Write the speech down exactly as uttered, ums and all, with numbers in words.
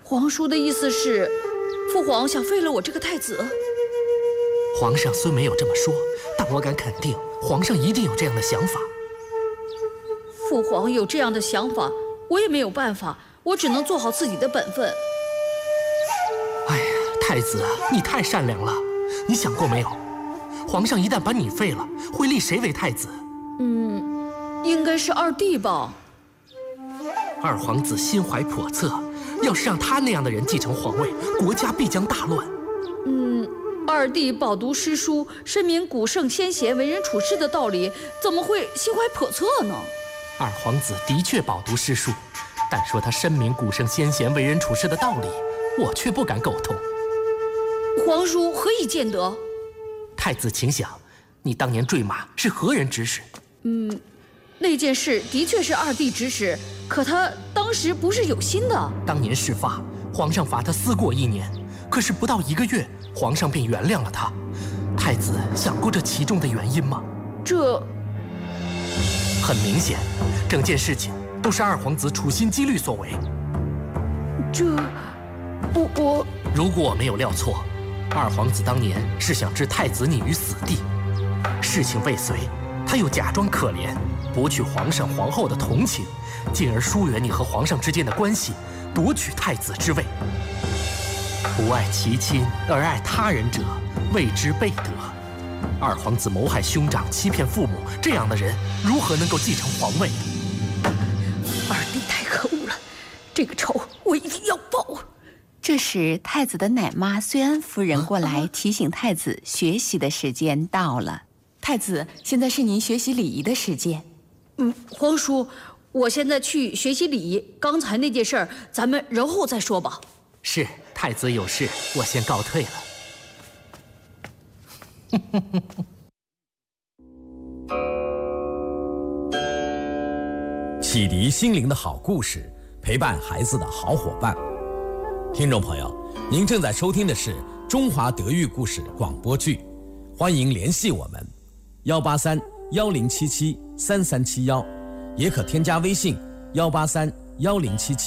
皇叔的意思是，父皇想废了我这个太子？ 皇上虽没有这么说，但我敢肯定，皇上一定有这样的想法。 父皇有这样的想法，我也没有办法，我只能做好自己的本分。 哎呀，太子，你太善良了，你想过没有？皇上一旦把你废了，会立谁为太子？ 嗯，应该是二弟吧。 二皇子心怀叵测，要是让他那样的人继承皇位，国家必将大乱。 嗯，二弟饱读诗书，深明古圣先贤为人处事的道理，怎么会心怀叵测呢？ 二皇子的确饱读诗书，但说他深明古圣先贤为人处事的道理，我却不敢苟同。 皇叔何以见得？ 太子，请想，你当年坠马是何人指使？ 嗯，那件事的确是二弟指使，可他当时不是有心的。 当年事发，皇上罚他思过一年，可是不到一个月，皇上便原谅了他。太子想过这其中的原因吗？ 这很明显，整件事情都是二皇子处心积虑所为。 这，我我， 如果我没有料错，二皇子当年是想置太子你于死地，事情未遂，他又假装可怜，博取皇上皇后的同情，进而疏远你和皇上之间的关系，夺取太子之位。不爱其亲而爱他人者，谓之悖德。二皇子谋害兄长，欺骗父母，这样的人如何能够继承皇位？ 二弟太可恶了，这个仇我一定要报。 这时，太子的奶妈虽安夫人过来提醒太子，学习的时间到了。 太子，现在是您学习礼仪的时间。 嗯，皇叔，我现在去学习礼仪，刚才那件事儿，咱们然后再说吧。 是，太子有事，我先告退了。 启迪心灵的好故事，陪伴孩子的好伙伴。听众朋友，您正在收听的是中华德育故事广播剧，欢迎联系我们幺八三幺零七七三三七幺，也可添加微信幺八三幺零七七